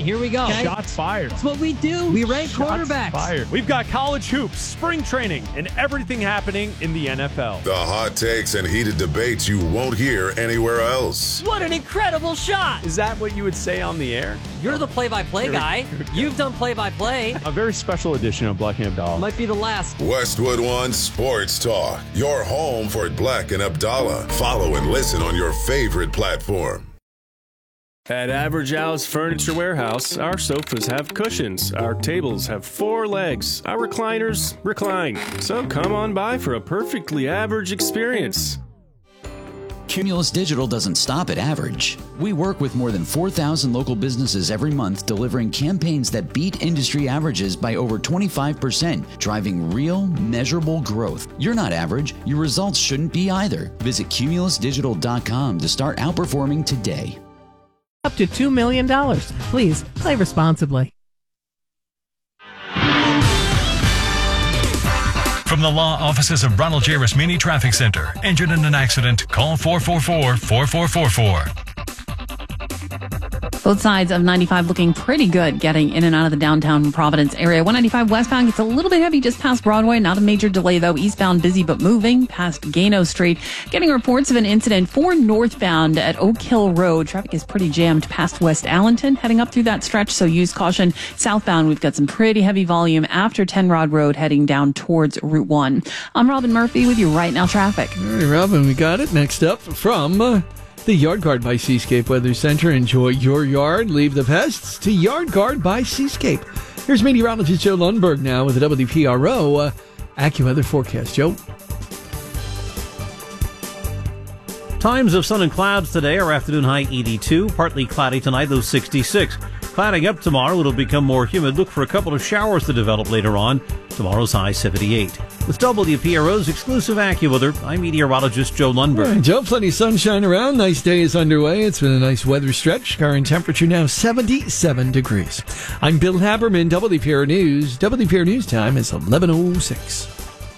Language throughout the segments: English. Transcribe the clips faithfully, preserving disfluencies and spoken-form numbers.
here we go. Okay. Shots fired. That's what we do. We rank Shots quarterbacks. fired. We've got college hoops, spring training, and everything happening in the N F L. The hot takes and heated debates you won't hear anywhere else. What an incredible shot. Is that what you would say on the air? You're the play-by-play guy. You've done play-by-play. A very special edition of Black and Abdallah. Might be the last. Westwood One Sports Talk, your home for Black and Abdallah. Follow and listen on your favorite platform. At Average Al's Furniture Warehouse, our sofas have cushions, our tables have four legs, our recliners recline. So come on by for a perfectly average experience. Cumulus Digital doesn't stop at average. We work with more than four thousand local businesses every month, delivering campaigns that beat industry averages by over twenty-five percent, driving real, measurable growth. You're not average. Your results shouldn't be either. Visit cumulus digital dot com to start outperforming today. Up to two million dollars. Please play responsibly. From the law offices of Ronald J. Rasmini Traffic Center. Injured in an accident? Call four four four, four four four four. Both sides of ninety-five looking pretty good getting in and out of the downtown Providence area. one ninety-five westbound gets a little bit heavy just past Broadway. Not a major delay, though. Eastbound busy but moving past Gano Street. Getting reports of an incident for northbound at Oak Hill Road. Traffic is pretty jammed past West Allenton heading up through that stretch, so use caution. Southbound, we've got some pretty heavy volume after ten Rod Road heading down towards Route one. I'm Robin Murphy with you right now traffic. All right, Robin, we got it. Next up from... Uh, The Yard Guard by Seascape Weather Center. Enjoy your yard. Leave the pests to Yard Guard by Seascape. Here's meteorologist Joe Lundberg now with the W P R O uh, AccuWeather forecast. Joe? Times of sun and clouds today. Our afternoon high eighty-two. Partly cloudy tonight, low sixty-six. Clouding up tomorrow. It'll become more humid. Look for a couple of showers to develop later on. Tomorrow's high seventy-eight. With W P R O's exclusive AccuWeather, I'm meteorologist Joe Lundberg. Right, Joe, plenty of sunshine around. Nice day is underway. It's been a nice weather stretch. Current temperature now seventy-seven degrees. I'm Bill Haberman, W P R News. W P R News time is eleven oh six.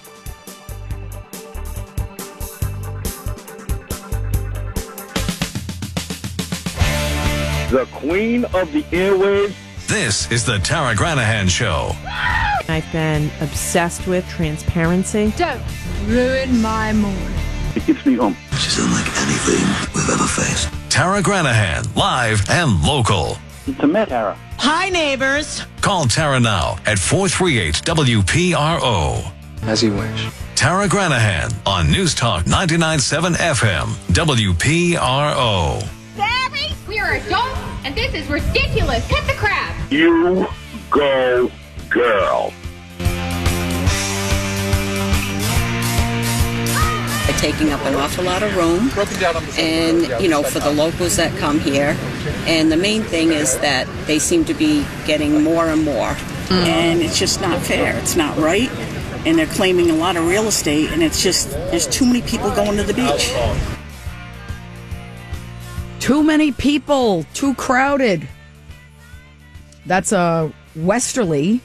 The queen of the airwaves. This is the Tara Granahan Show. I've been obsessed with transparency. Don't ruin my morning. It keeps me home. She's unlike anything we've ever faced. Tara Granahan, live and local. It's a Met, Tara. Hi, neighbors. Call Tara now at four three eight W P R O. As you wish. Tara Granahan on News Talk ninety-nine point seven F M, W P R O. Barry, we are adults, and this is ridiculous. Cut the crap. You go, girl. Taking up an awful lot of room, and, you know, for the locals that come here. And the main thing is that they seem to be getting more and more. Mm. And it's just not fair. It's not right. And they're claiming a lot of real estate, and it's just, there's too many people going to the beach. Too many people, too crowded. That's a Westerly.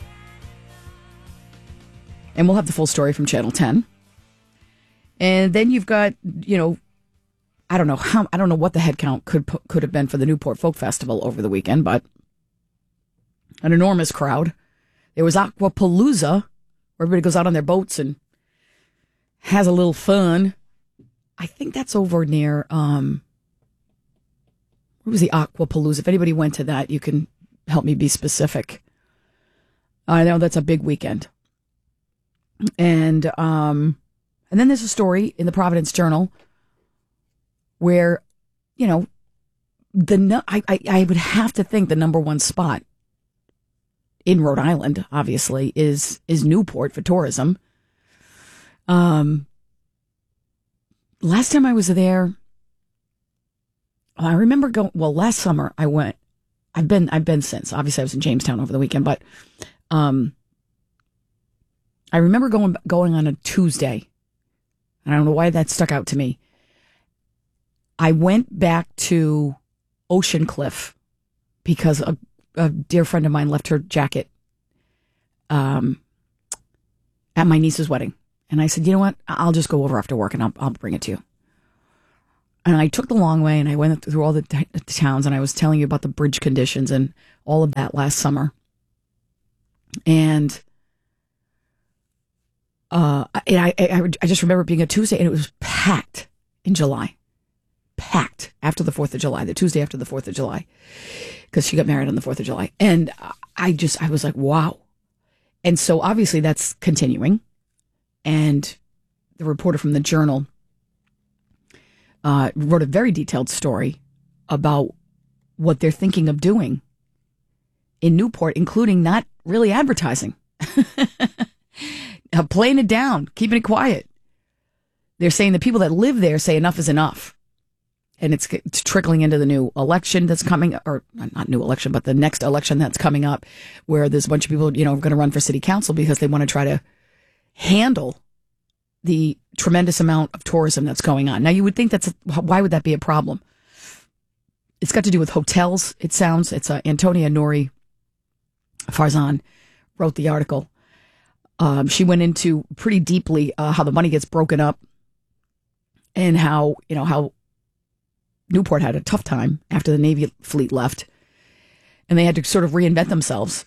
And we'll have the full story from Channel ten. And then you've got, you know, I don't know how, I don't know what the head count could could have been for the Newport Folk Festival over the weekend, but an enormous crowd. There was Aquapalooza, where everybody goes out on their boats and has a little fun. I think that's over near, um, where was the Aquapalooza? If anybody went to that, you can help me be specific. I know that's a big weekend. And, um... And then there's a story in the Providence Journal where, you know, the I, I, I would have to think the number one spot in Rhode Island, obviously, is is Newport for tourism. Um, last time I was there, oh, I remember going. Well, last summer I went. I've been I've been since. Obviously, I was in Jamestown over the weekend, but um, I remember going going on a Tuesday. I don't know why that stuck out to me. I went back to Ocean Cliff because a, a dear friend of mine left her jacket um, at my niece's wedding. And I said, you know what? I'll just go over after work and I'll, I'll bring it to you. And I took the long way, and I went through all the, t- the towns, and I was telling you about the bridge conditions and all of that last summer. And uh, I, I, I just remember it being a Tuesday, and it was packed in July. Packed after the fourth of July, the Tuesday after the fourth of July, because she got married on the fourth of July. And I just, I was like, wow. And so obviously that's continuing. And the reporter from the Journal uh, wrote a very detailed story about what they're thinking of doing in Newport, including not really advertising, playing it down, keeping it quiet. They're saying the people that live there say enough is enough. And it's, it's trickling into the new election that's coming, or not new election, but the next election that's coming up, where there's a bunch of people, you know, going to run for city council because they want to try to handle the tremendous amount of tourism that's going on. Now, you would think that's, a, why would that be a problem? It's got to do with hotels, it sounds. It's uh, Antonia Nori Farzan wrote the article. Um, she went into pretty deeply uh, how the money gets broken up and how, you know, how Newport had a tough time after the Navy fleet left, and they had to sort of reinvent themselves.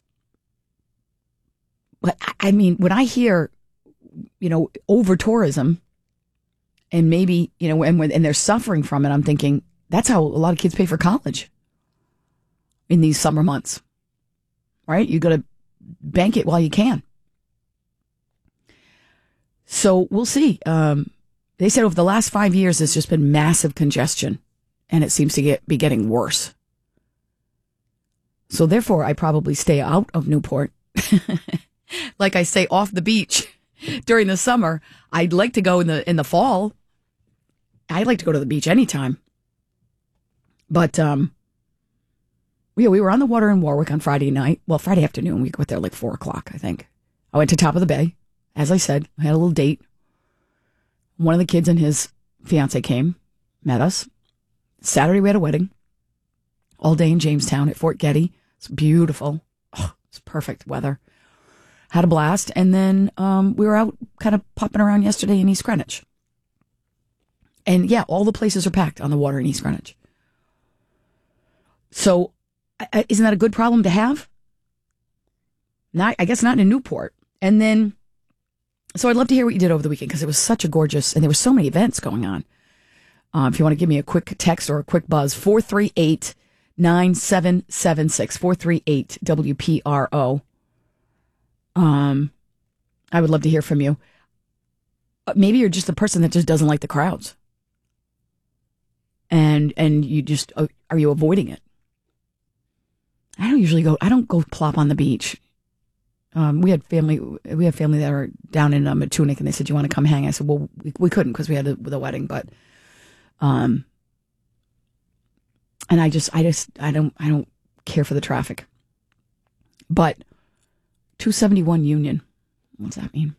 But I mean, when I hear, you know, over tourism, and maybe, you know, and when, and they're suffering from it, I'm thinking that's how a lot of kids pay for college in these summer months, right? You got to bank it while you can. So we'll see. Um, they said over the last five years, there's just been massive congestion. And it seems to get be getting worse. So therefore, I probably stay out of Newport. Like I say, off the beach during the summer. I'd like to go in the in the fall. I'd like to go to the beach anytime. But um, yeah, we were on the water in Warwick on Friday night. Well, Friday afternoon. We got there like four o'clock, I think. I went to Top of the Bay. As I said, I had a little date. One of the kids and his fiance came, met us. Saturday we had a wedding, all day in Jamestown at Fort Getty. It's beautiful. Oh, it's perfect weather. Had a blast. And then um, we were out kind of popping around yesterday in East Greenwich. And yeah, all the places are packed on the water in East Greenwich. So I, isn't that a good problem to have? Not, I guess not in Newport. And then, so I'd love to hear what you did over the weekend, because it was such a gorgeous, and there were so many events going on. Uh, if you want to give me a quick text or a quick buzz, four three eight, nine seven seven six, four three eight W P R O. Um, I would love to hear from you. Maybe you're just the person that just doesn't like the crowds. And and you just, are you avoiding it? I don't usually go, I don't go plop on the beach. Um, we had family, we have family that are down in um, Matunic, and they said, you want to come hang? I said, well, we, we couldn't because we had a, the wedding, but Um, and I just, I just, I don't, I don't care for the traffic. But two seventy-one Union, what's that mean?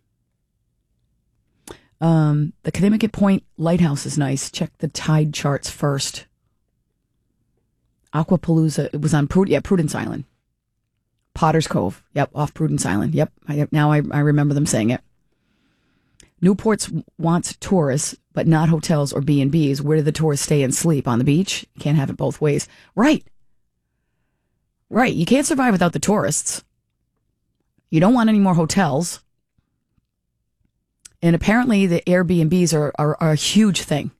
Um, the Connecticut Point Lighthouse is nice. Check the tide charts first. Aquapalooza, it was on Prud- yeah, Prudence Island. Potter's Cove, yep, off Prudence Island, yep. I, now I, I remember them saying it. Newport wants tourists, but not hotels or B and B's. Where do the tourists stay and sleep? On the beach? You can't have it both ways. Right. Right. You can't survive without the tourists. You don't want any more hotels. And apparently the Airbnbs are, are, are a huge thing.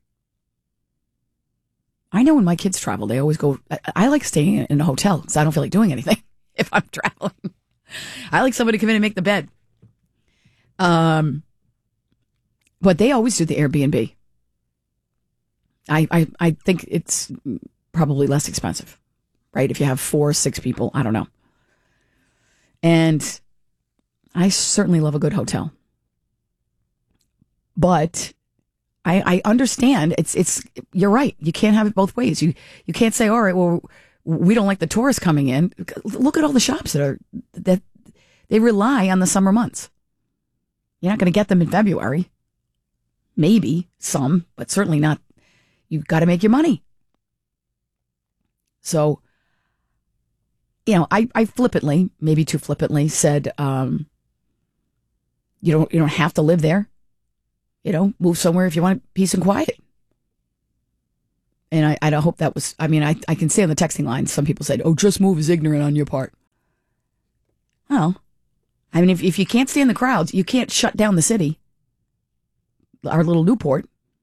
I know when my kids travel, they always go, I, I like staying in a hotel because I don't feel like doing anything if I'm traveling. I like somebody to come in and make the bed. Um... But they always do the Airbnb. I, I I think it's probably less expensive, right? If you have four or six people, I don't know. And I certainly love a good hotel. But I, I understand it's it's you're right. You can't have it both ways. You you can't say, all right, well, we don't like the tourists coming in. Look at all the shops that are that they rely on the summer months. You're not going to get them in February. Maybe some, but certainly not. You've got to make your money. So, you know, I, I flippantly, maybe too flippantly, said, um, you don't you don't have to live there. You know, move somewhere if you want peace and quiet. And I, I don't hope that was, I mean, I, I can see on the texting line, some people said, oh, Just Move is ignorant on your part. Well, I mean, if, if you can't stand the crowds, you can't shut down the city, our little Newport.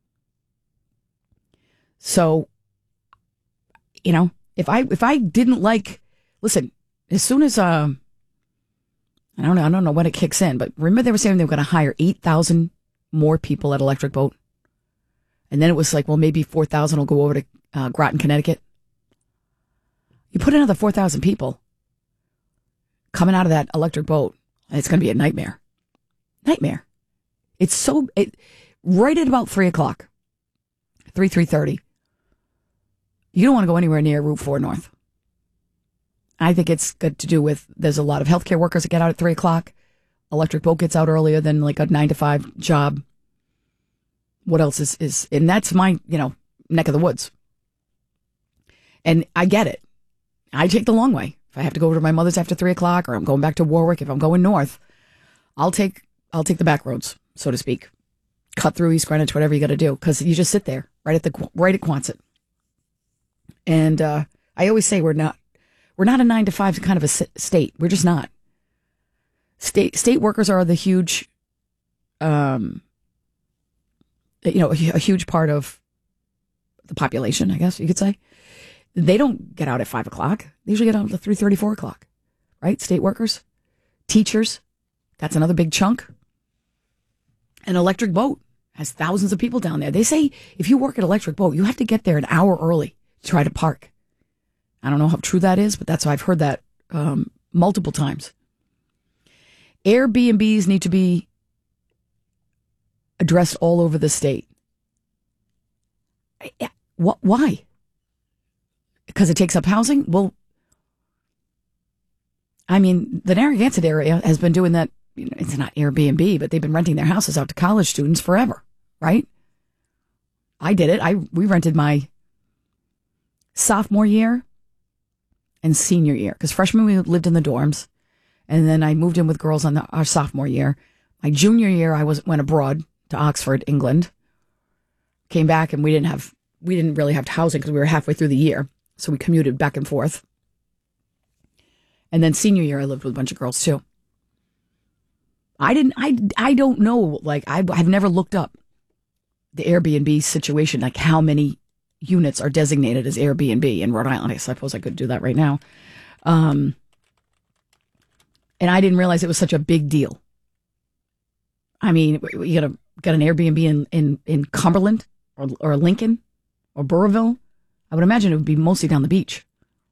So, you know, if I if I didn't like, listen, as soon as, uh, I don't know, I don't know when it kicks in, but remember they were saying they were going to hire eight thousand more people at Electric Boat? And then it was like, well, maybe four thousand will go over to uh, Groton, Connecticut. You put another four thousand people coming out of that Electric Boat, it's going to be a nightmare. Nightmare. It's so, it, right at about three o'clock, three, three thirty, you don't want to go anywhere near Route four North. I think it's got to do with, there's a lot of healthcare workers that get out at three o'clock. Electric Boat gets out earlier than like a nine to five job. What else is, is, and that's my, you know, neck of the woods. And I get it. I take the long way. If I have to go over to my mother's after three o'clock, or I'm going back to Warwick, if I'm going north, I'll take, I'll take the back roads, so to speak. Cut through East Greenwich, whatever you got to do, because you just sit there right at the, right at Quonset. And, uh, I always say we're not, we're not a nine to five kind of a state. We're just not. State, state workers are the huge, um, you know, a, a huge part of the population, I guess you could say. They don't get out at five o'clock. They usually get out at three thirty, four o'clock, right? State workers, teachers, that's another big chunk. An Electric Boat has thousands of people down there. They say if you work at Electric Boat, you have to get there an hour early to try to park. I don't know how true that is, but that's, I've heard that um, multiple times. Airbnbs need to be addressed all over the state. What? Why? Because it takes up housing? Well, I mean, the Narragansett area has been doing that. You know, it's not Airbnb, but they've been renting their houses out to college students forever, right? I did it. I we rented my sophomore year and senior year, because freshman we lived in the dorms, and then I moved in with girls on the, our sophomore year. My junior year, I was went abroad to Oxford, England. Came back, and we didn't have we didn't really have housing because we were halfway through the year, so we commuted back and forth. And then senior year, I lived with a bunch of girls too. I didn't. I I don't know. Like I I've never looked up the Airbnb situation, like how many units are designated as Airbnb in Rhode Island. I suppose I could do that right now. Um, and I didn't realize it was such a big deal. I mean, you got a got an Airbnb in in in Cumberland or or Lincoln or Burrillville. I would imagine it would be mostly down the beach.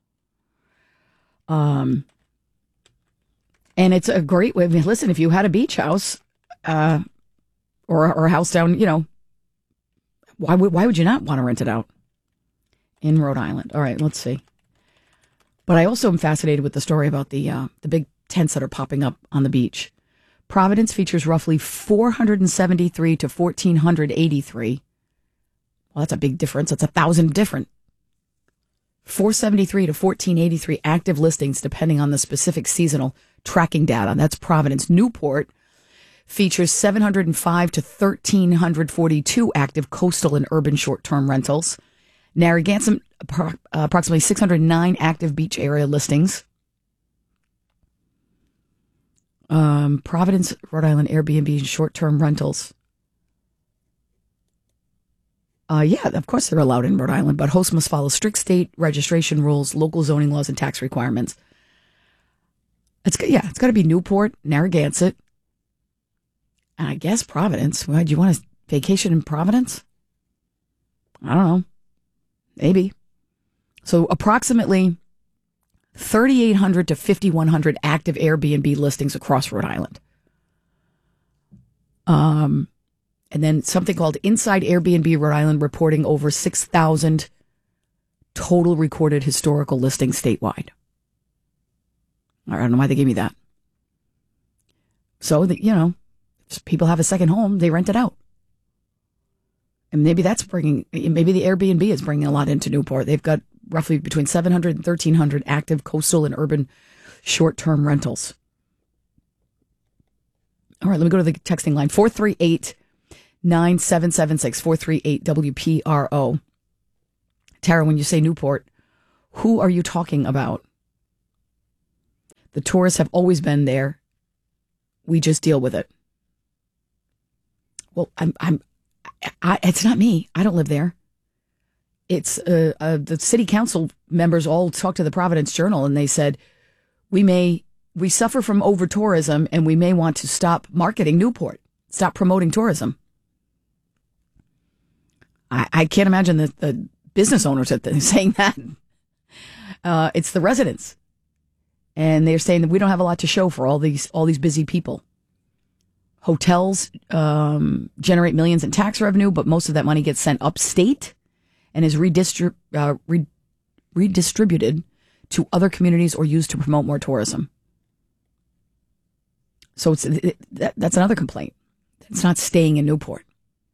Um. And it's a great way. I mean, listen, if you had a beach house, uh, or or a house down, you know, why would why would you not want to rent it out in Rhode Island? All right, let's see. But I also am fascinated with the story about the uh, the big tents that are popping up on the beach. Providence features roughly four hundred seventy-three to one thousand four hundred eighty-three. Well, that's a big difference. That's a thousand different. four seventy-three to fourteen eighty-three active listings depending on the specific seasonal tracking data. That's Providence. Newport features seven hundred five to one thousand three hundred forty-two active coastal and urban short-term rentals. Narragansett, approximately six hundred nine active beach area listings. Um, Providence, Rhode Island, Airbnb short-term rentals. Uh, yeah, of course they're allowed in Rhode Island, but hosts must follow strict state registration rules, local zoning laws, and tax requirements. It's yeah, it's got to be Newport, Narragansett, and I guess Providence. Why do you want a vacation in Providence? I don't know, maybe. So approximately thirty-eight hundred to fifty-one hundred active Airbnb listings across Rhode Island. Um. And then something called Inside Airbnb Rhode Island reporting over six thousand total recorded historical listings statewide. I don't know why they gave me that. So, that, you know, if people have a second home, they rent it out. And maybe that's bringing, maybe the Airbnb is bringing a lot into Newport. They've got roughly between seven hundred and thirteen hundred active coastal and urban short-term rentals. All right, let me go to the texting line. four three eight, nine seven seven six, four three eight W P R O. Tara, when you say Newport, who are you talking about? The tourists have always been there. We just deal with it. Well, I'm, I'm, I, it's not me. I don't live there. It's uh, uh, the city council members all talked to the Providence Journal, and they said we may we suffer from over tourism, and we may want to stop marketing Newport, stop promoting tourism. I, I can't imagine the, the business owners that are saying that. Uh, it's the residents, and they're saying that we don't have a lot to show for all these all these busy people. Hotels um, generate millions in tax revenue, but most of that money gets sent upstate and is redistrib- uh, re- redistributed to other communities or used to promote more tourism. So it's it, that, that's another complaint. It's not staying in Newport.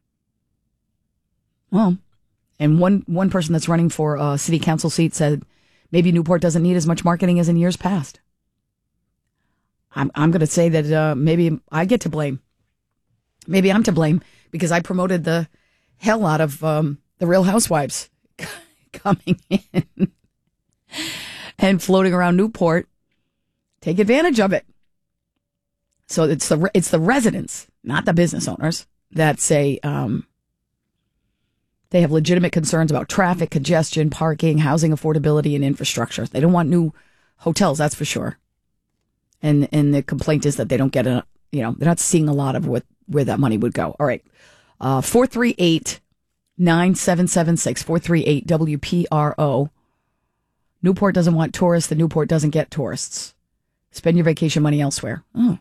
Well, and one one person that's running for a city council seat said maybe Newport doesn't need as much marketing as in years past. I'm I'm going to say that uh, maybe I get to blame. Maybe I'm to blame because I promoted the hell out of um, the Real Housewives coming in and floating around Newport. Take advantage of it. So it's the it's the residents, not the business owners, that say um, they have legitimate concerns about traffic, congestion, parking, housing affordability, and infrastructure. They don't want new hotels, that's for sure. And and the complaint is that they don't get a, you know, they're not seeing a lot of what where that money would go. All right. Uh, four three eight, nine seven seven six, four three eight W P R O. Newport doesn't want tourists. The Newport doesn't get tourists. Spend your vacation money elsewhere. Oh.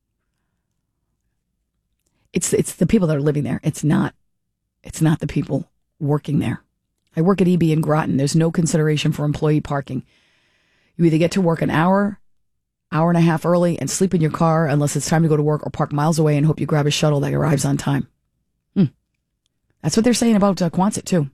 It's it's the people that are living there. It's not it's not the people working there. I work at E B in Groton. There's no consideration for employee parking. You either get to work an hour hour and a half early and sleep in your car unless it's time to go to work, or park miles away and hope you grab a shuttle that arrives on time. Hmm. That's what they're saying about uh, Quonset, too.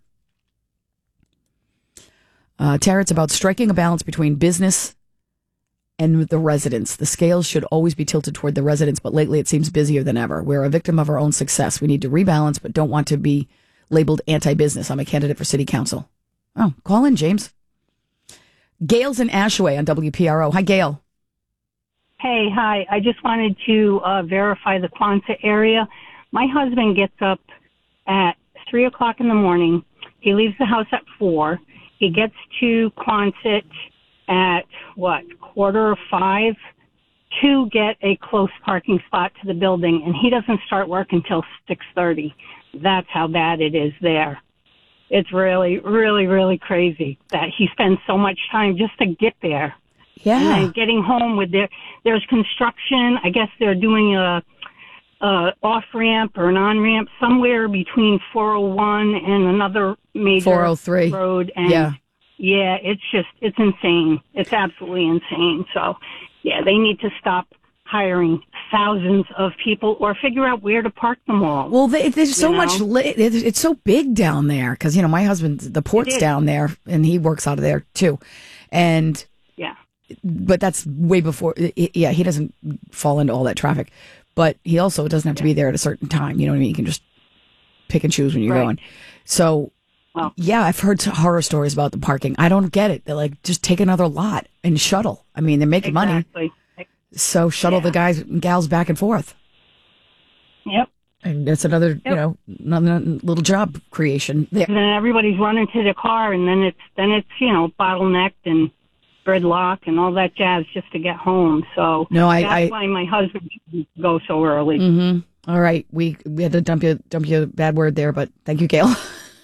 Uh, Tara, it's about striking a balance between business and the residents. The scales should always be tilted toward the residents, but lately it seems busier than ever. We're a victim of our own success. We need to rebalance, but don't want to be labeled anti-business. I'm a candidate for city council. Oh, call in, James. Gail's in Ashaway on W P R O. Hi, Gail. Hey, hi. I just wanted to uh, verify the Quonset area. My husband gets up at three o'clock in the morning. He leaves the house at four. He gets to Quonset at, what, quarter of five to get a close parking spot to the building, and he doesn't start work until six thirty. That's how bad it is there. It's really, really, really crazy that he spends so much time just to get there. Yeah. And then getting home with their, there's construction. I guess they're doing a, a off ramp or an on ramp somewhere between four oh one and another major four oh three road. And yeah. Yeah, it's just, it's insane. It's absolutely insane. So, yeah, they need to stop hiring thousands of people or figure out where to park them all. Well, they, there's so you know? much, li- it's so big down there because, you know, my husband, the port's down there and he works out of there too. And, yeah, but that's way before, yeah, he doesn't fall into all that traffic, but he also doesn't have to be there at a certain time. You know what I mean? You can just pick and choose when you're Right. going. So, Well, yeah, I've heard horror stories about the parking. I don't get it. They're like, just take another lot and shuttle. I mean, they're making exactly. money. So shuttle Yeah. the guys and gals back and forth. Yep. And that's another, Yep. you know, another little job creation there. And then everybody's running to the car, and then it's then it's you know bottlenecked and gridlock and all that jazz just to get home. So No, I- that's I- why my husband doesn't go so early. Mm-hmm. All right, we we had to dump you dump you a bad word there, but thank you, Gail.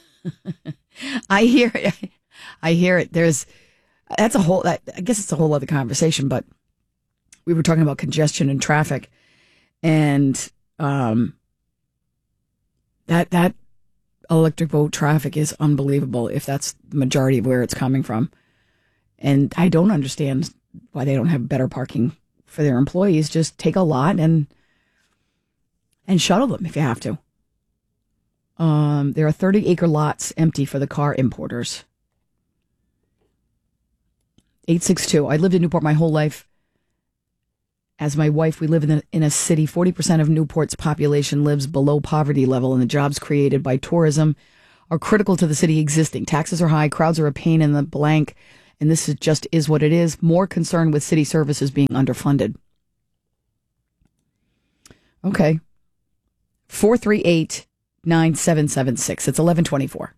I hear it. I hear it. There's that's a whole. I guess it's a whole other conversation, but we were talking about congestion and traffic, and um, that that electric boat traffic is unbelievable. If that's the majority of where it's coming from, and I don't understand why they don't have better parking for their employees. Just take a lot and and shuttle them if you have to. Um, there are thirty acre lots empty for the car importers. eight six two. I lived in Newport my whole life. As my wife, we live in a, in a city. forty percent of Newport's population lives below poverty level, and the jobs created by tourism are critical to the city existing. Taxes are high, crowds are a pain in the blank, and this is just is what it is. More concerned with city services being underfunded. Okay. four three eight, nine seven seven six. It's eleven twenty-four.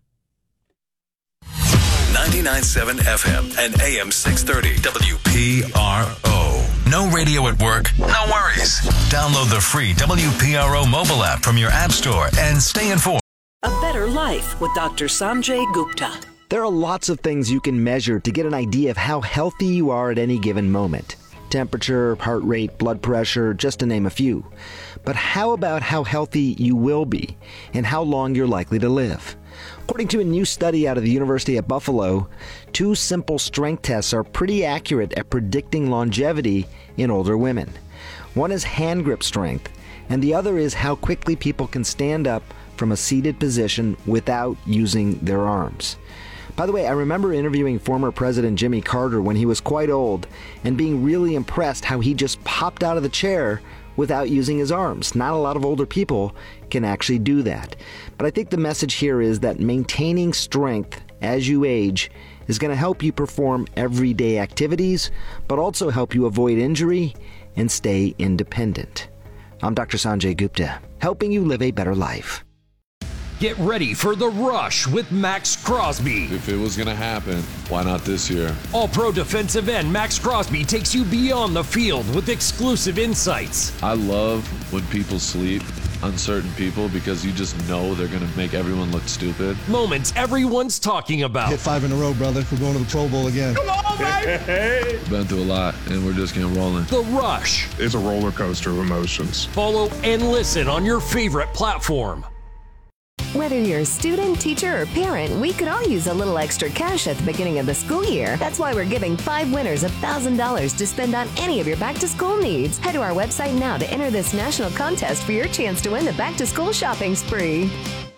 ninety-nine point seven F M and A M six thirty W P R O. No radio at work? No worries. Download the free W P R O mobile app from your app store and stay informed. A Better Life with Doctor Sanjay Gupta. There are lots of things you can measure to get an idea of how healthy you are at any given moment. Temperature, heart rate, blood pressure, just to name a few. But how about how healthy you will be and how long you're likely to live? According to a new study out of the University at Buffalo, two simple strength tests are pretty accurate at predicting longevity in older women. One is hand grip strength, and the other is how quickly people can stand up from a seated position without using their arms. By the way, I remember interviewing former President Jimmy Carter when he was quite old and being really impressed how he just popped out of the chair without using his arms. Not a lot of older people can actually do that. But I think the message here is that maintaining strength as you age is going to help you perform everyday activities, but also help you avoid injury and stay independent. I'm Doctor Sanjay Gupta, helping you live a better life. Get ready for The Rush with Max Crosby. If it was going to happen, why not this year? All-pro defensive end Max Crosby takes you beyond the field with exclusive insights. I love when people sleep on certain people because you just know they're going to make everyone look stupid. Moments everyone's talking about. Hit five in a row, brother. We're going to the Pro Bowl again. Come on, baby! Been through a lot, and we're just getting rolling. The Rush. It's a roller coaster of emotions. Follow and listen on your favorite platform. Whether you're a student, teacher, or parent, we could all use a little extra cash at the beginning of the school year. That's why we're giving five winners one thousand dollars to spend on any of your back-to-school needs. Head to our website now to enter this national contest for your chance to win the back-to-school shopping spree.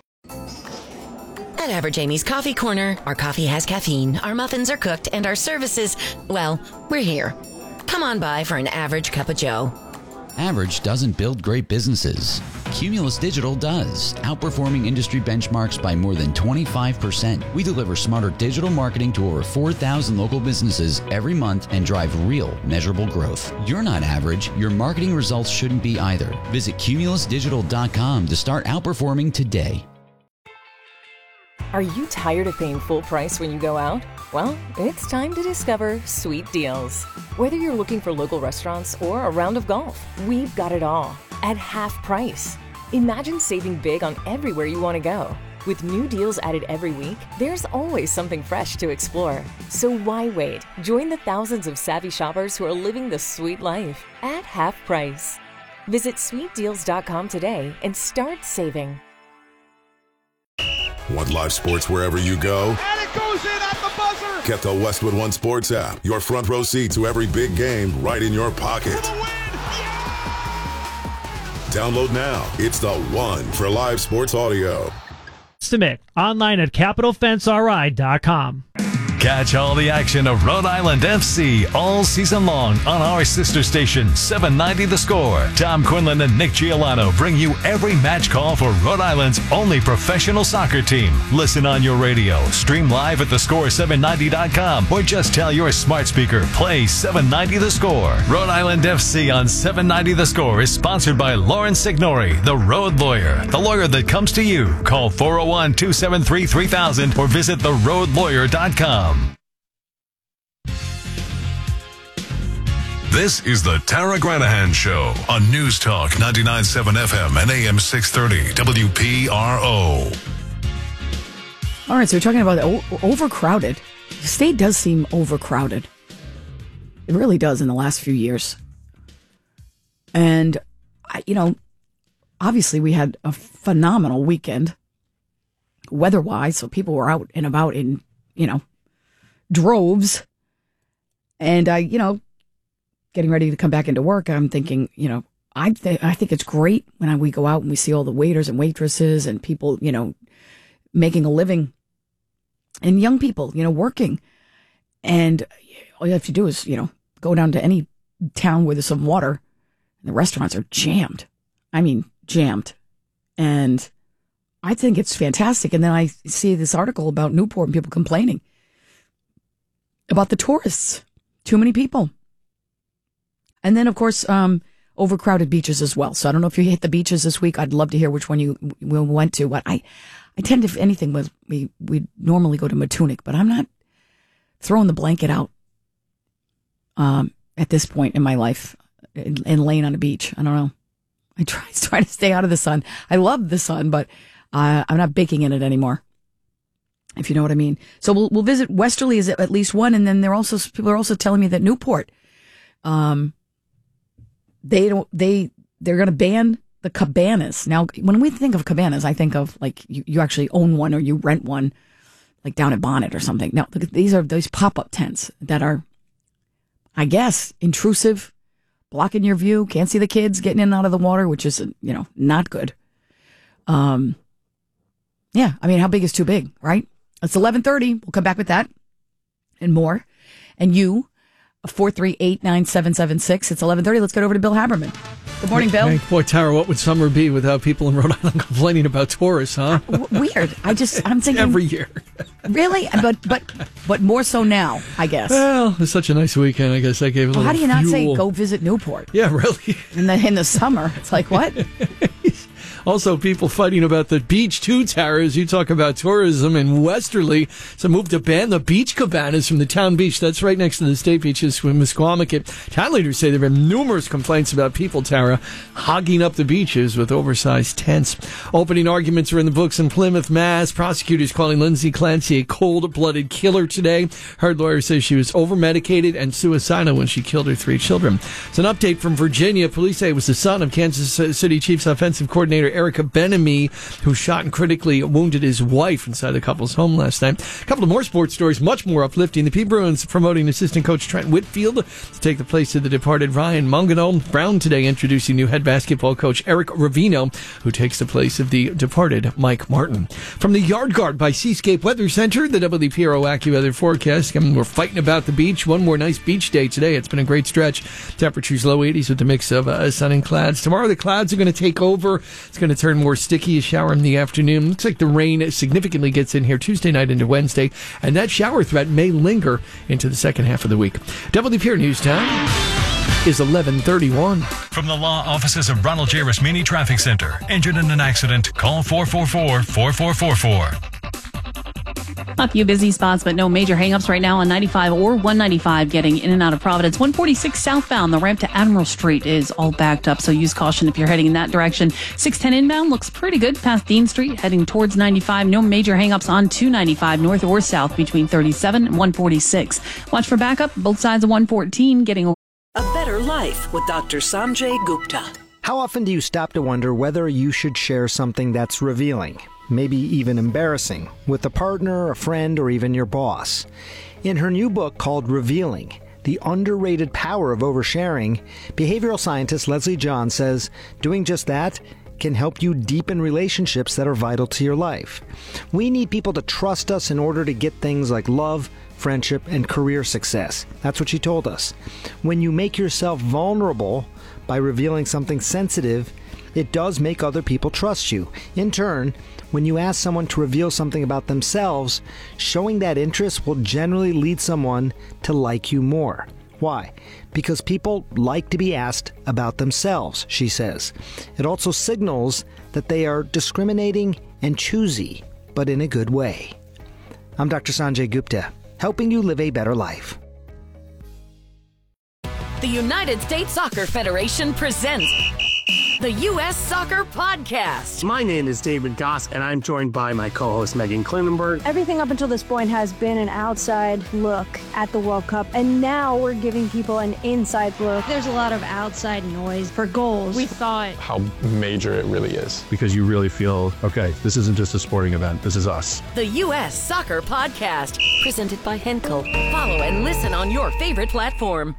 At Average Amy's Coffee Corner, our coffee has caffeine, our muffins are cooked, and our services, well, we're here. Come on by for an average cup of joe. Average doesn't build great businesses. Cumulus Digital does, outperforming industry benchmarks by more than twenty-five percent. We deliver smarter digital marketing to over four thousand local businesses every month and drive real, measurable growth. You're not average. Your marketing results shouldn't be either. Visit cumulus digital dot com to start outperforming today. Are you tired of paying full price when you go out? Well, it's time to discover Sweet Deals. Whether you're looking for local restaurants or a round of golf, we've got it all at half price. Imagine saving big on everywhere you want to go. With new deals added every week, there's always something fresh to explore. So why wait? Join the thousands of savvy shoppers who are living the sweet life at half price. Visit sweet deals dot com today and start saving. Want live sports wherever you go? And it goes in at the buzzer! Get the Westwood One Sports app. Your front row seat to every big game right in your pocket. Download now. It's the one for live sports audio. Submit online at capital fence r i dot com. Catch all the action of Rhode Island F C all season long on our sister station, seven ninety The Score. Tom Quinlan and Nick Giolano bring you every match call for Rhode Island's only professional soccer team. Listen on your radio, stream live at the score seven ninety dot com, or just tell your smart speaker, play seven ninety The Score. Rhode Island F C on seven ninety The Score is sponsored by Lauren Signori, the Road Lawyer, the lawyer that comes to you. Call four oh one, two seven three, three thousand or visit the road lawyer dot com. This is the Tara Granahan Show on News Talk ninety-nine point seven F M and A M six thirty W P R O. All right, so we're talking about o- overcrowded. The state does seem overcrowded. It really does in the last few years. And, I, you know, obviously we had a phenomenal weekend weather-wise, so people were out and about in, you know, droves. And, I, you know, getting ready to come back into work, I'm thinking, you know, I, th- I think it's great when I, we go out and we see all the waiters and waitresses and people, you know, making a living, and young people, you know, working. And all you have to do is, you know, go down to any town where there's some water, and the restaurants are jammed. I mean, jammed. And I think it's fantastic. And then I see this article about Newport and people complaining about the tourists. Too many people. And then, of course, um, overcrowded beaches as well. So I don't know if you hit the beaches this week. I'd love to hear which one you went to. But I, I tend to, if anything, was we we normally go to Matunic, but I'm not throwing the blanket out um, at this point in my life and, and laying on a beach. I don't know. I try, try to stay out of the sun. I love the sun, but uh, I'm not baking in it anymore, if you know what I mean. So we'll we'll visit Westerly is at least one, and then they're also people are also telling me that Newport, um, they don't they they're going to ban the cabanas. Now, when we think of cabanas, I think of like you, you actually own one or you rent one, like down at Bonnet or something. Now, look, these are those pop up tents that are, I guess, intrusive, blocking your view. Can't see the kids getting in and out of the water, which is you know not good. Um, yeah, I mean, how big is too big, right? It's eleven thirty. We'll come back with that and more. And you, four three eight, nine seven seven six. It's eleven thirty. Let's get over to Bill Haberman. Good morning, Bill. Hey, boy, Tara, what would summer be without people in Rhode Island complaining about tourists, huh? W- weird. I just, I'm thinking. Every year. Really? But but but more so now, I guess. Well, it's such a nice weekend. I guess I gave a well, little how do you not fuel. say go visit Newport? Yeah, really. In the, in the summer. It's like, what? Also, people fighting about the beach, too, Tara, as you talk about tourism in Westerly. It's a move to ban the beach cabanas from the town beach. That's right next to the state beaches in Misquamicut. Town leaders say there have been numerous complaints about people, Tara, hogging up the beaches with oversized tents. Opening arguments are in the books in Plymouth, Mass. Prosecutors calling Lindsay Clancy a cold-blooded killer today. Her lawyer says she was over-medicated and suicidal when she killed her three children. It's an update from Virginia. Police say it was the son of Kansas City Chiefs offensive coordinator Erica Benamy, who shot and critically wounded his wife inside the couple's home last night. A couple of more sports stories, much more uplifting. The P. Bruins promoting assistant coach Trent Whitfield to take the place of the departed Ryan Mungano. Brown today introducing new head basketball coach Eric Ravino, who takes the place of the departed Mike Martin. From the Yard Guard by Seascape Weather Center, the W P R O AccuWeather forecast. I mean, we're fighting about the beach. One more nice beach day today. It's been a great stretch. Temperatures low eighties with a mix of uh, sun and clouds. Tomorrow the clouds are going to take over. It's going to turn more sticky, a shower in the afternoon. Looks like the rain significantly gets in here Tuesday night into Wednesday, and that shower threat may linger into the second half of the week. W P R News Time is eleven thirty-one. From the law offices of Ronald J. Rasmini Traffic Center. Injured in an accident? Call four four four, four four four four. A few busy spots, but no major hangups right now on ninety-five or one ninety-five getting in and out of Providence. one forty-six southbound, the ramp to Admiral Street is all backed up, so use caution if you're heading in that direction. six ten inbound looks pretty good past Dean Street, heading towards ninety-five. No major hangups on two ninety-five, north or south, between thirty-seven and one forty-six. Watch for backup, both sides of one fourteen getting A Better Life with Doctor Sanjay Gupta. How often do you stop to wonder whether you should share something that's revealing, maybe even embarrassing, with a partner, a friend, or even your boss? In her new book called Revealing, The Underrated Power of Oversharing, behavioral scientist Leslie John says doing just that can help you deepen relationships that are vital to your life. We need people to trust us in order to get things like love, friendship, and career success. That's what she told us. When you make yourself vulnerable by revealing something sensitive, it does make other people trust you. In turn, when you ask someone to reveal something about themselves, showing that interest will generally lead someone to like you more. Why? Because people like to be asked about themselves, she says. It also signals that they are discriminating and choosy, but in a good way. I'm Doctor Sanjay Gupta, helping you live a better life. The United States Soccer Federation presents the U S Soccer Podcast. My name is David Goss, and I'm joined by my co-host Megan Klinenberg. Everything up until this point has been an outside look at the World Cup, and now we're giving people an inside look. There's a lot of outside noise for goals. We thought how major it really is. Because you really feel, okay, this isn't just a sporting event, this is us. The U S Soccer Podcast, presented by Henkel. Follow and listen on your favorite platform.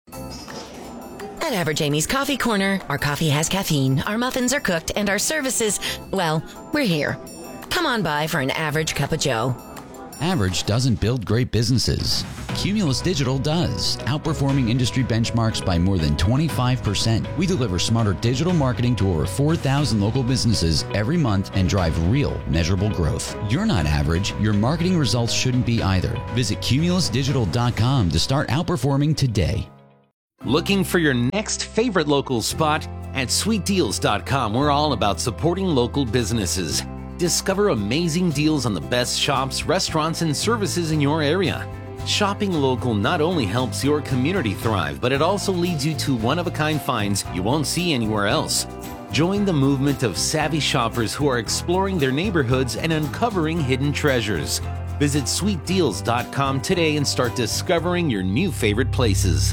At Average Amy's Coffee Corner, our coffee has caffeine, our muffins are cooked, and our services, well, we're here. Come on by for an average cup of joe. Average doesn't build great businesses. Cumulus Digital does, outperforming industry benchmarks by more than twenty-five percent. We deliver smarter digital marketing to over four thousand local businesses every month and drive real, measurable growth. You're not average. Your marketing results shouldn't be either. Visit cumulus digital dot com to start outperforming today. Looking for your next favorite local spot? At sweet deals dot com, we're all about supporting local businesses. Discover amazing deals on the best shops, restaurants, and services in your area. Shopping local not only helps your community thrive, but it also leads you to one-of-a-kind finds you won't see anywhere else. Join the movement of savvy shoppers who are exploring their neighborhoods and uncovering hidden treasures. Visit sweet deals dot com today and start discovering your new favorite places.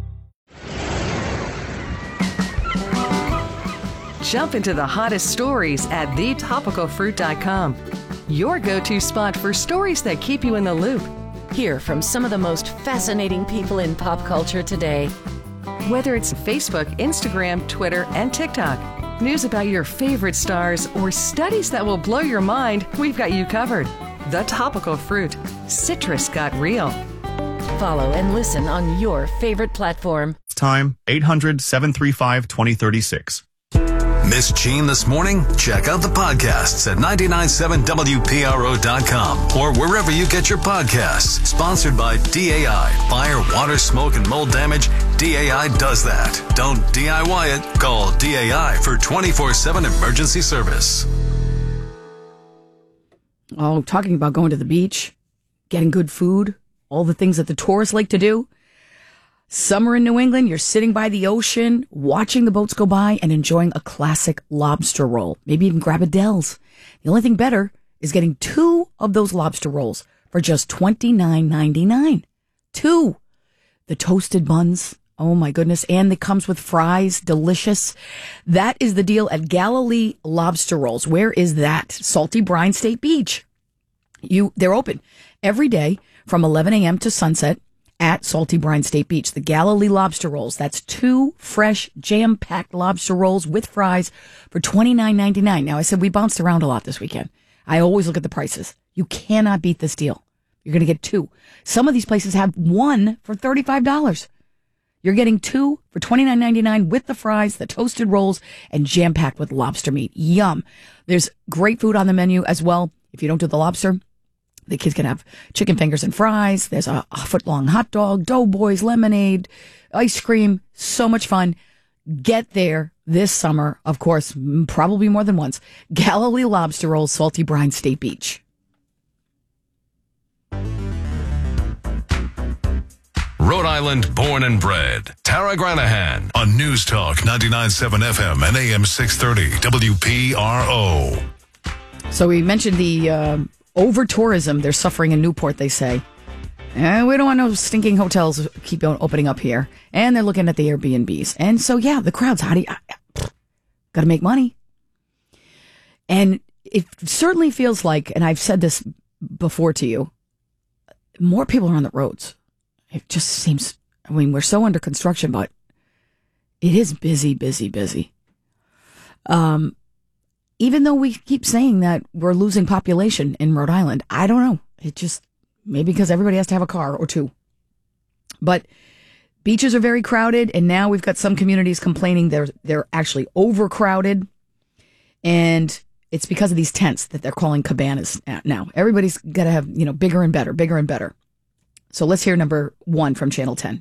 Jump into the hottest stories at the topical fruit dot com. Your go-to spot for stories that keep you in the loop. Hear from some of the most fascinating people in pop culture today. Whether it's Facebook, Instagram, Twitter, and TikTok, news about your favorite stars, or studies that will blow your mind, we've got you covered. The Topical Fruit. Citrus got real. Follow and listen on your favorite platform. Time eight hundred, seven three five, two oh three six. Miss Jean this morning? Check out the podcasts at nine nine seven W P R O dot com or wherever you get your podcasts. Sponsored by D A I. Fire, water, smoke, and mold damage. D A I does that. Don't D I Y it. Call D A I for twenty-four seven emergency service. Oh, talking about going to the beach, getting good food, all the things that the tourists like to do. Summer in New England, you're sitting by the ocean, watching the boats go by and enjoying a classic lobster roll. Maybe even grab a Dell's. The only thing better is getting two of those lobster rolls for just twenty-nine ninety-nine. Two. The toasted buns. Oh my goodness. And it comes with fries. Delicious. That is the deal at Galilee Lobster Rolls. Where is that? Salty Brine State Beach. You, they're open every day from eleven a.m. to sunset at Salty Brine State Beach. The Galilee Lobster Rolls. That's two fresh, jam-packed lobster rolls with fries for twenty-nine ninety-nine. Now, I said we bounced around a lot this weekend. I always look at the prices. You cannot beat this deal. You're going to get two. Some of these places have one for thirty-five dollars. You're getting two for twenty-nine ninety-nine with the fries, the toasted rolls, and jam-packed with lobster meat. Yum. There's great food on the menu as well. If you don't do the lobster, the kids can have chicken fingers and fries. There's a, a foot-long hot dog, doughboys, lemonade, ice cream. So much fun. Get there this summer, of course, probably more than once. Galilee Lobster Rolls, Salty Brine State Beach. Rhode Island born and bred. Tara Granahan on News Talk ninety-nine point seven F M and A M six thirty W P R O. So we mentioned the uh, over-tourism they're suffering in Newport, they say. Eh, we don't want no stinking hotels keep on opening up here. And they're looking at the Airbnbs. And so, yeah, the crowds, how do you... Got to make money. And it certainly feels like, and I've said this before to you, more people are on the roads. It just seems, I mean, we're so under construction, but it is busy, busy, busy. Um, even though we keep saying that we're losing population in Rhode Island, I don't know. It just, maybe because everybody has to have a car or two. But beaches are very crowded, and now we've got some communities complaining they're they're actually overcrowded. And it's because of these tents that they're calling cabanas now. Everybody's got to have, you know, bigger and better, bigger and better. So let's hear number one from Channel ten.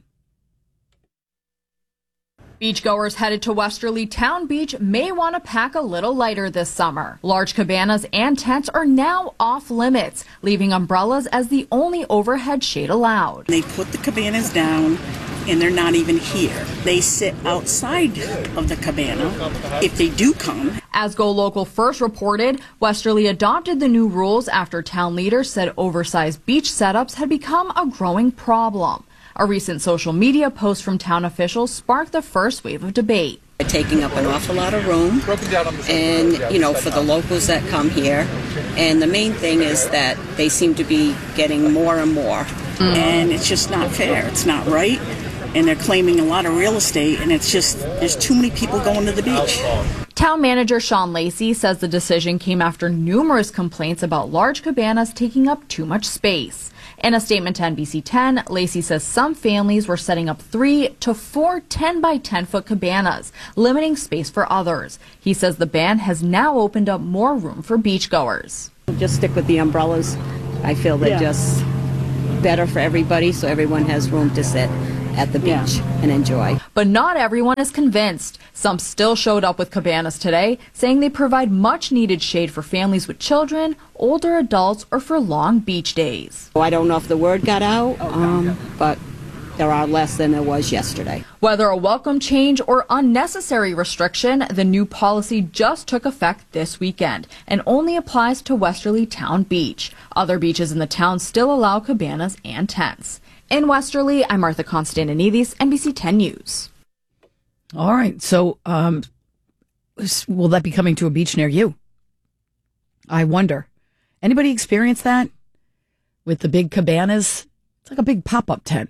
Beachgoers headed to Westerly Town Beach may want to pack a little lighter this summer. Large cabanas and tents are now off limits, leaving umbrellas as the only overhead shade allowed. They put the cabanas down and they're not even here. They sit outside of the cabana if they do come. As Go Local First reported, Westerly adopted the new rules after town leaders said oversized beach setups had become a growing problem. A recent social media post from town officials sparked the first wave of debate. They're taking up an awful lot of room, and, you know, for the locals that come here. And the main thing is that they seem to be getting more and more. Mm. And it's just not fair. It's not right. and they're claiming a lot of real estate, and it's just, there's too many people going to the beach. Town manager Sean Lacey says the decision came after numerous complaints about large cabanas taking up too much space. In a statement to N B C ten, Lacey says some families were setting up three to four ten by ten foot cabanas, limiting space for others. He says the ban has now opened up more room for beachgoers. Just stick with the umbrellas. I feel they're Yeah. just better for everybody, so everyone has room to sit at the beach Yeah. and enjoy. But not everyone is convinced. Some still showed up with cabanas today, saying they provide much needed shade for families with children, older adults, or for long beach days. I don't know if the word got out, um, but there are less than there was yesterday. Whether a welcome change or unnecessary restriction, the new policy just took effect this weekend and only applies to Westerly Town Beach. Other beaches in the town still allow cabanas and tents. In Westerly, I'm Martha Constantinidis, N B C ten News. All right. So, um, will that be coming to a beach near you? I wonder. Anybody experience that with the big cabanas? It's like a big pop-up tent.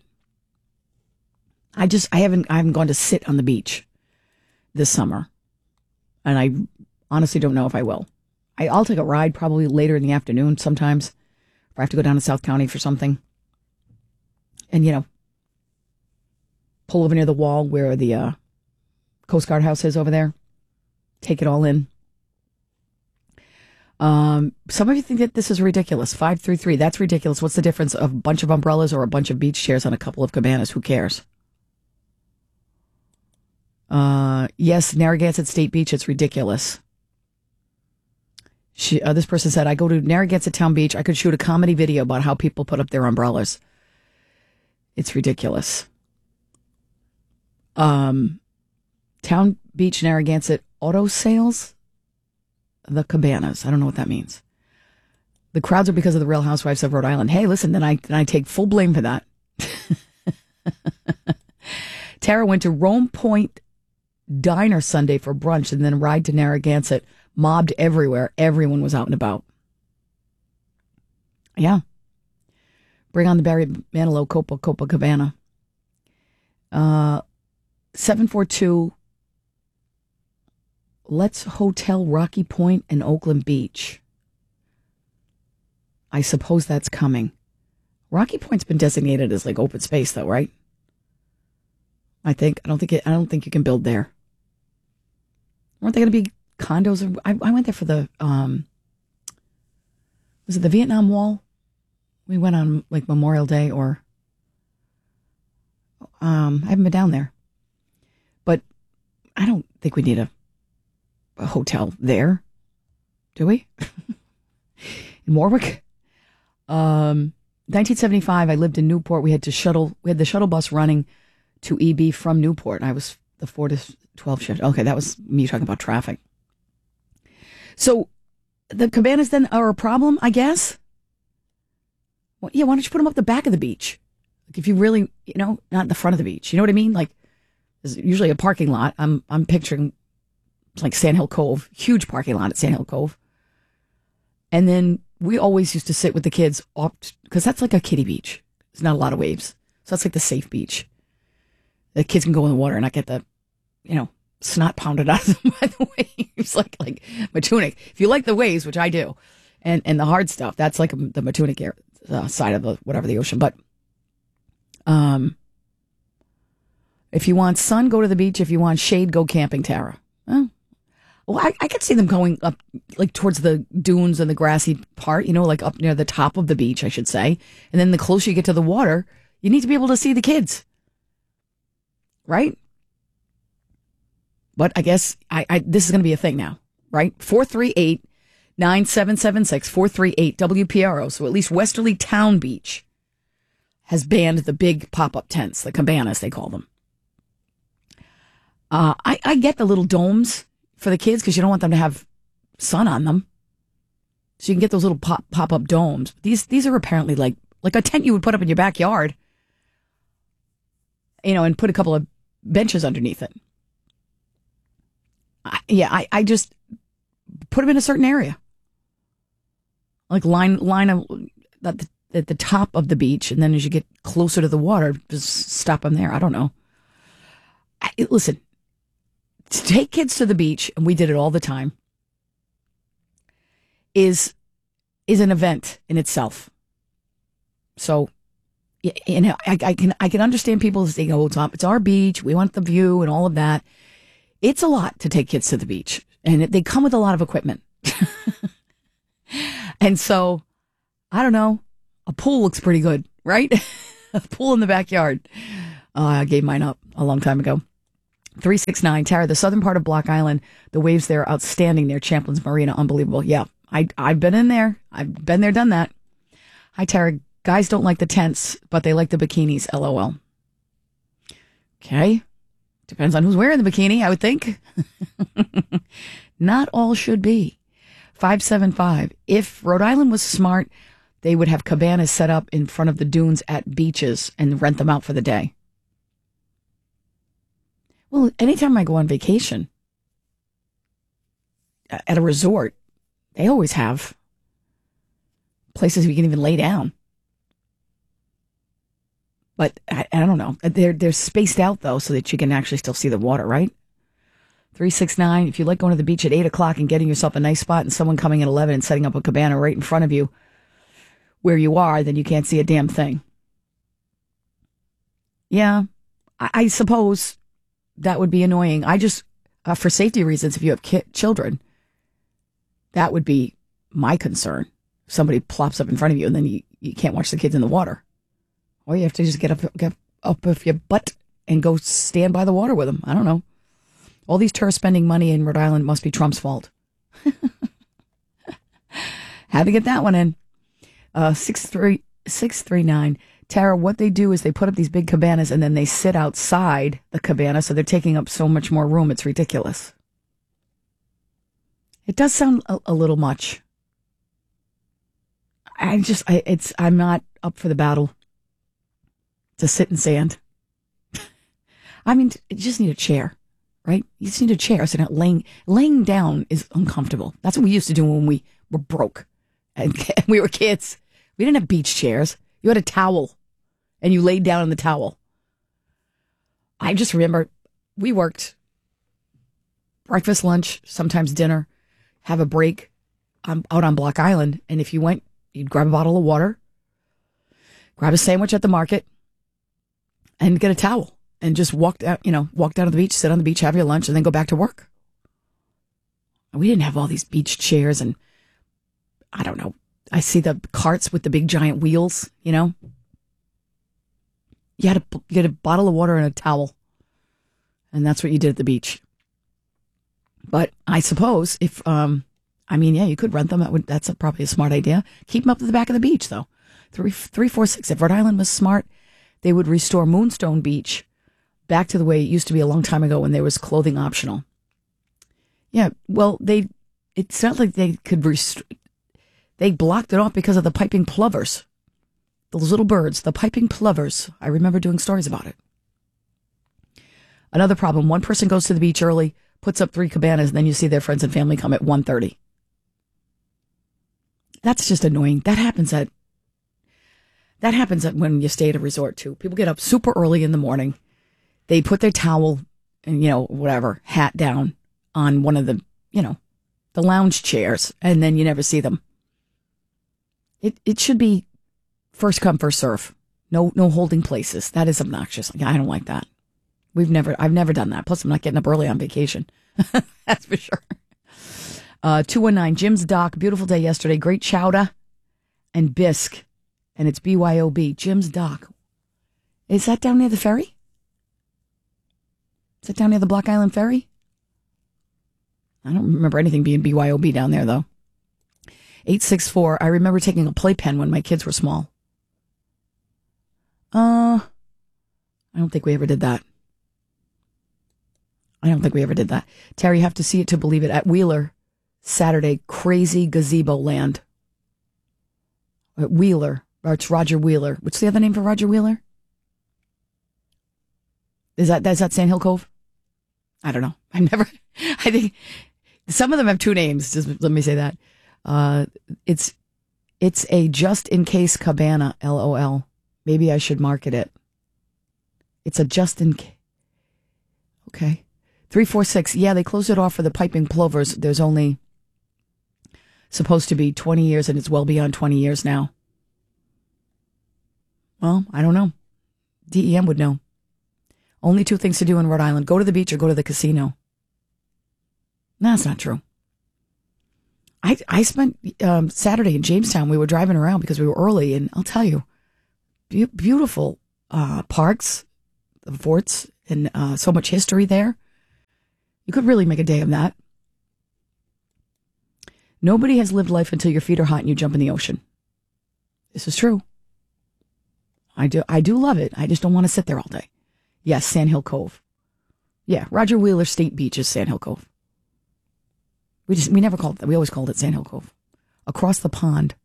I just, I haven't, I haven't gone to sit on the beach this summer. And I honestly don't know if I will. I, I'll take a ride probably later in the afternoon sometimes. If I have to go down to South County for something. And, you know, pull over near the wall where the uh, Coast Guard house is over there. Take it all in. Um, some of you think that this is ridiculous. five three three, that's ridiculous. What's the difference of a bunch of umbrellas or a bunch of beach chairs on a couple of cabanas? Who cares? Uh, yes, Narragansett State Beach, it's ridiculous. She, uh, this person said, I go to Narragansett Town Beach. I could shoot a comedy video about how people put up their umbrellas. It's ridiculous. Um, Town Beach, Narragansett auto sales, the cabanas. I don't know what that means. The crowds are because of the Real Housewives of Rhode Island. Hey, listen, then I then I take full blame for that. Tara went to Rome Point Diner Sunday for brunch and then ride to Narragansett. Mobbed everywhere. Everyone was out and about. Yeah. Bring on the Barry Manilow Copa Copacabana. Uh, seven four two. Let's Hotel Rocky Point and Oakland Beach. I suppose that's coming. Rocky Point's been designated as like open space though, right? I think. I don't think it, I don't think you can build there. Aren't they going to be condos? I, I went there for the, um, was it the Vietnam Wall? We went on like Memorial Day or, um, I haven't been down there. But I don't think we need a, a hotel there. Do we? In Warwick? Um, nineteen seventy-five, I lived in Newport. We had to shuttle, we had the shuttle bus running to E B from Newport. I was the four to twelve shift. Okay, that was me talking about traffic. So the cabanas then are a problem, I guess? Well, yeah, why don't you put them up the back of the beach? Like if you really, you know, not the front of the beach. You know what I mean? Like there's usually a parking lot. I'm I'm picturing it's like Sand Hill Cove, huge parking lot at Sand Hill Cove. And then we always used to sit with the kids off because that's like a kiddie beach. There's not a lot of waves. So that's like the safe beach. The kids can go in the water and not get the, you know, snot pounded out of them by the waves, like like Matunic. If you like the waves, which I do, and and the hard stuff, that's like the Matunic air, uh, side of the whatever the ocean. But um, if you want sun, go to the beach. If you want shade, go camping, Tara. Oh. Well, I, I could see them going up like towards the dunes and the grassy part, you know, like up near the top of the beach, I should say. And then the closer you get to the water, you need to be able to see the kids. Right? But I guess I, I this is going to be a thing now, right? four three eight, nine seven seven six, four three eight W P R O. So at least Westerly Town Beach has banned the big pop-up tents, the cabanas, they call them. Uh, I, I get the little domes for the kids because you don't want them to have sun on them. So you can get those little pop, pop-up domes. These these are apparently like, like a tent you would put up in your backyard, you know, and put a couple of benches underneath it. I, yeah, I, I just put them in a certain area. Like line, line of, that at the top of the beach, and then as you get closer to the water, just stop them there. I don't know. I, listen, to take kids to the beach, and we did it all the time, is is an event in itself. So, you know, I, I can I can understand people saying, "Oh, it's, it's our beach. We want the view and all of that." It's a lot to take kids to the beach, and it, they come with a lot of equipment. And so, I don't know. A pool looks pretty good, right? A pool in the backyard. Uh, I gave mine up a long time ago. three six nine, Tara, the southern part of Block Island, the waves there are outstanding near Champlain's Marina. Unbelievable. Yeah, I, I've been in there. I've been there, done that. Hi, Tara. Guys don't like the tents, but they like the bikinis. L O L. Okay. Depends on who's wearing the bikini, I would think. Not all should be. five seven five. If Rhode Island was smart, they would have cabanas set up in front of the dunes at beaches and rent them out for the day. Well, anytime I go on vacation at a resort, they always have places we can even lay down. But I, I don't know. They're, they're spaced out, though, so that you can actually still see the water, right? three six nine, if you like going to the beach at eight o'clock and getting yourself a nice spot and someone coming at eleven and setting up a cabana right in front of you where you are, then you can't see a damn thing. Yeah, I, I suppose that would be annoying. I just, uh, for safety reasons, if you have ki- children, that would be my concern. Somebody plops up in front of you and then you, you can't watch the kids in the water. Or you have to just get up, get up with your butt and go stand by the water with them. I don't know. All these tourists spending money in Rhode Island must be Trump's fault. Had to get that one in. Uh, six three six three nine. Tara, what they do is they put up these big cabanas and then they sit outside the cabana, so they're taking up so much more room. It's ridiculous. It does sound a, a little much. I just, I, it's, I'm not up for the battle to sit in sand. I mean, you just need a chair, right? You just need a chair. So not laying, laying down is uncomfortable. That's what we used to do when we were broke and we were kids. We didn't have beach chairs. You had a towel and you laid down on the towel. I just remember we worked breakfast, lunch, sometimes dinner, have a break um, out on Block Island. And if you went, you'd grab a bottle of water, grab a sandwich at the market, and get a towel and just walk out, you know, walk down to the beach, sit on the beach, have your lunch, and then go back to work. We didn't have all these beach chairs and I don't know. I see the carts with the big giant wheels, you know. You had to get a bottle of water and a towel. And that's what you did at the beach. But I suppose if, um, I mean, yeah, you could rent them. That would, that's a, probably a smart idea. Keep them up at the back of the beach, though. Three, three, four, six. If Rhode Island was smart, they would restore Moonstone Beach back to the way it used to be a long time ago when there was clothing optional. Yeah, well, they, it's not like they could rest- they blocked it off because of the piping plovers. Those little birds, the piping plovers. I remember doing stories about it. Another problem, one person goes to the beach early, puts up three cabanas, and then you see their friends and family come at one thirty. That's just annoying. That happens at That happens at when you stay at a resort, too. People get up super early in the morning. They put their towel and, you know, whatever, hat down on one of the, you know, the lounge chairs, and then you never see them. It it should be first come, first serve. No no holding places. That is obnoxious. I don't like that. We've never, I've never done that. Plus, I'm not getting up early on vacation. That's for sure. Uh, two one nine, Jim's Dock. Beautiful day yesterday. Great chowder and bisque. And it's B Y O B, Jim's Dock. Is that down near the ferry? Is that down near the Block Island Ferry? I don't remember anything being B Y O B down there, though. eight six four, I remember taking a playpen when my kids were small. Uh, I don't think we ever did that. I don't think we ever did that. Terry, you have to see it to believe it. At Wheeler, Saturday, crazy gazebo land. At Wheeler. Or it's Roger Wheeler. What's the other name for Roger Wheeler? Is that, is that Sand Hill Cove? I don't know. I've never, I think some of them have two names. Just let me say that. Uh, it's, It's a just-in-case cabana, LOL. Maybe I should market it. It's a just-in-case. Okay. three four six. Yeah, they closed it off for the piping plovers. There's only supposed to be twenty years, and it's well beyond twenty years now. Well, I don't know. D E M would know. Only two things to do in Rhode Island. Go to the beach or go to the casino. No, that's not true. I I spent um, Saturday in Jamestown. We were driving around because we were early, and I'll tell you, be- beautiful uh, parks, the forts, and uh, so much history there. You could really make a day of that. Nobody has lived life until your feet are hot and you jump in the ocean. This is true. I do I do love it. I just don't want to sit there all day. Yes, Sand Hill Cove. Yeah, Roger Wheeler State Beach is Sand Hill Cove. We just we never called it that. We always called it Sand Hill Cove. Across the pond.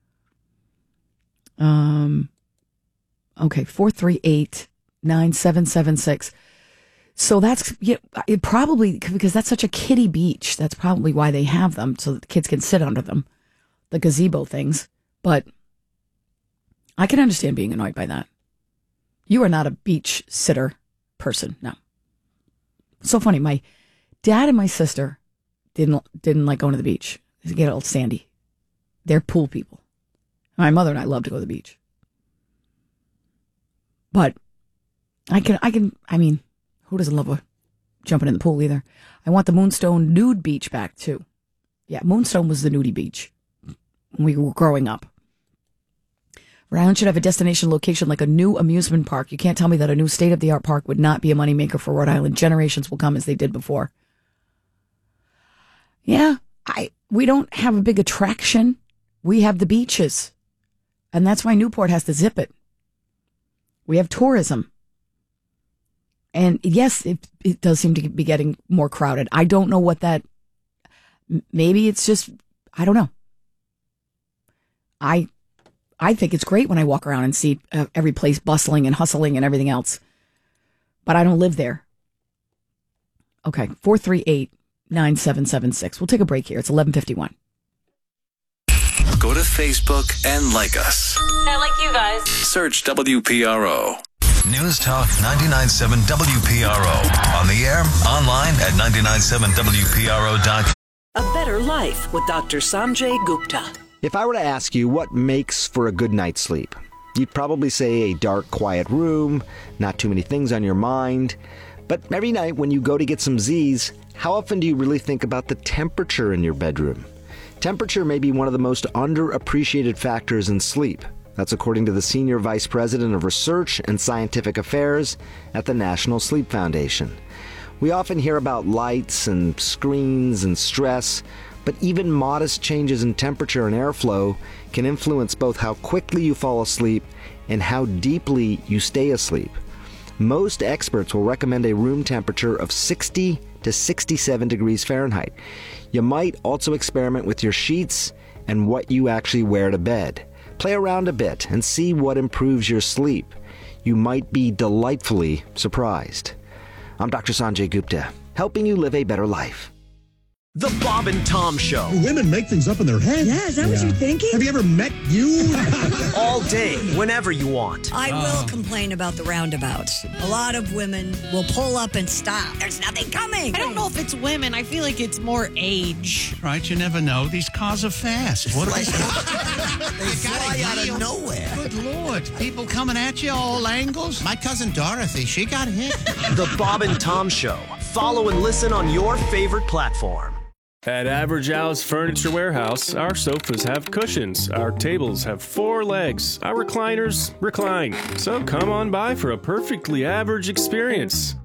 Um okay, four three eight, nine seven seven six. So that's yeah, it probably because that's such a kiddie beach. That's probably why they have them so that the kids can sit under them. The gazebo things. But I can understand being annoyed by that. You are not a beach sitter person. No. It's so funny. My dad and my sister didn't didn't like going to the beach. They get all sandy. They're pool people. My mother and I love to go to the beach. But I can, I can, I mean, who doesn't love a, jumping in the pool either? I want the Moonstone nude beach back too. Yeah, Moonstone was the nudie beach when we were growing up. Rhode Island should have a destination location like a new amusement park. You can't tell me that a new state-of-the-art park would not be a moneymaker for Rhode Island. Generations will come as they did before. Yeah, I we don't have a big attraction. We have the beaches. And that's why Newport has to zip it. We have tourism. And yes, it, it does seem to be getting more crowded. I don't know what that, maybe it's just, I don't know. I I think it's great when I walk around and see uh, every place bustling and hustling and everything else. But I don't live there. Okay, four three eight, nine seven seven six. We'll take a break here. It's eleven fifty-one. Go to Facebook and like us. I like you guys. Search W P R O. News Talk ninety-nine point seven W P R O. On the air, online at nine nine seven W P R O dot com. A Better Life with Doctor Sanjay Gupta. If I were to ask you what makes for a good night's sleep, you'd probably say a dark, quiet room, not too many things on your mind. But every night when you go to get some Z's, how often do you really think about the temperature in your bedroom? Temperature may be one of the most underappreciated factors in sleep. That's according to the Senior Vice President of Research and Scientific Affairs at the National Sleep Foundation. We often hear about lights and screens and stress, but even modest changes in temperature and airflow can influence both how quickly you fall asleep and how deeply you stay asleep. Most experts will recommend a room temperature of sixty to sixty-seven degrees Fahrenheit. You might also experiment with your sheets and what you actually wear to bed. Play around a bit and see what improves your sleep. You might be delightfully surprised. I'm Doctor Sanjay Gupta, helping you live a better life. The Bob and Tom Show. Women make things up in their head. Yeah, is that yeah. what you're thinking? Have you ever met you? All day, whenever you want. I oh. will complain about the roundabouts. A lot of women will pull up and stop. There's nothing coming. I don't know if it's women. I feel like it's more age. Right, you never know. These cars are fast. What are they? They fly out of nowhere. Good Lord. People coming at you all angles. My cousin Dorothy, she got hit. The Bob and Tom Show. Follow and listen on your favorite platform. At Average Al's Furniture Warehouse, our sofas have cushions, our tables have four legs, our recliners recline. So come on by for a perfectly average experience.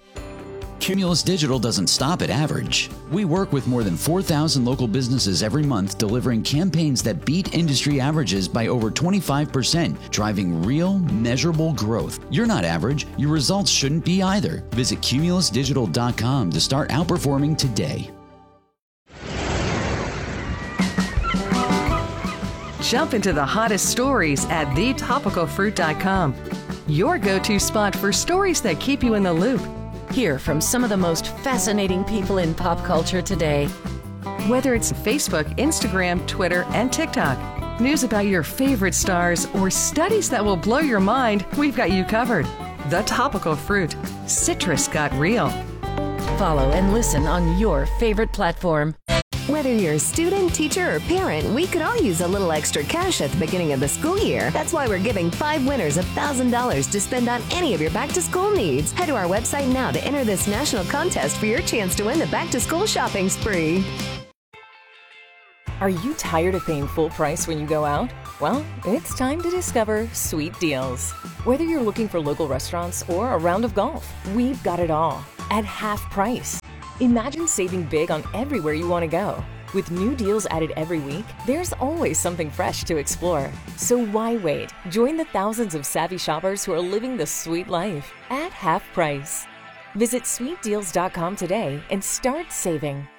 Cumulus Digital doesn't stop at average. We work with more than four thousand local businesses every month, delivering campaigns that beat industry averages by over twenty-five percent, driving real, measurable growth. You're not average. Your results shouldn't be either. Visit cumulus digital dot com to start outperforming today. Jump into the hottest stories at the topical fruit dot com. Your go-to spot for stories that keep you in the loop. Hear from some of the most fascinating people in pop culture today. Whether it's Facebook, Instagram, Twitter, and TikTok. News about your favorite stars or studies that will blow your mind, we've got you covered. The Topical Fruit. Citrus got real. Follow and listen on your favorite platform. Whether you're a student, teacher, or parent, we could all use a little extra cash at the beginning of the school year. That's why we're giving five winners one thousand dollars to spend on any of your back-to-school needs. Head to our website now to enter this national contest for your chance to win the back-to-school shopping spree. Are you tired of paying full price when you go out? Well, it's time to discover Sweet Deals. Whether you're looking for local restaurants or a round of golf, we've got it all at half price. Imagine saving big on everywhere you want to go. With new deals added every week, there's always something fresh to explore. So why wait? Join the thousands of savvy shoppers who are living the sweet life at half price. Visit sweet deals dot com today and start saving.